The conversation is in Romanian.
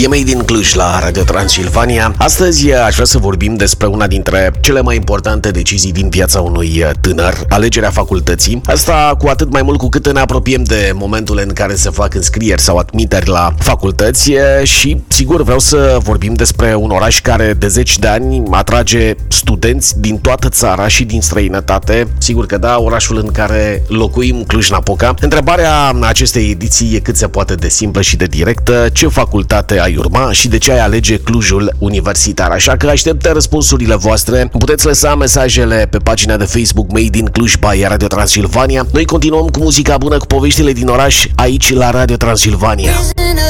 E Made in Cluj la Radio Transilvania. Astăzi aș vrea să vorbim despre una dintre cele mai importante decizii din viața unui tânăr, alegerea facultății. Asta cu atât mai mult cu cât ne apropiem de momentul în care se fac înscrieri sau admiteri la facultăți și, sigur, vreau să vorbim despre un oraș care de 10 de ani atrage studenți din toată țara și din străinătate. Sigur că da, orașul în care locuim, Cluj-Napoca. Întrebarea acestei ediții e cât se poate de simplă și de directă: ce facultate ai urma și de ce ai alege Clujul Universitar? Așa că aștept răspunsurile voastre. Puteți lăsa mesajele pe pagina de Facebook Made in Cluj by Radio Transilvania. Noi continuăm cu muzica bună, cu poveștile din oraș aici la Radio Transilvania.